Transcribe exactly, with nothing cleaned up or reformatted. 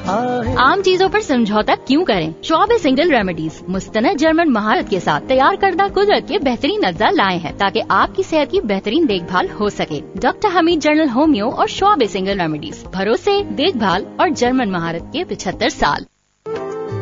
आम चीजों पर समझौता क्यों करें? श्वाब सिंगल रेमेडीज मुस्तनद जर्मन महारत के साथ तैयार करदा कुदरत के बेहतरीन अज्जा लाए हैं ताकि आपकी सेहत की बेहतरीन देखभाल हो सके। डॉक्टर हमीद जनरल होम्यो और श्वाब सिंगल रेमेडीज, भरोसे, देखभाल और जर्मन महारत के पिछहत्तर साल।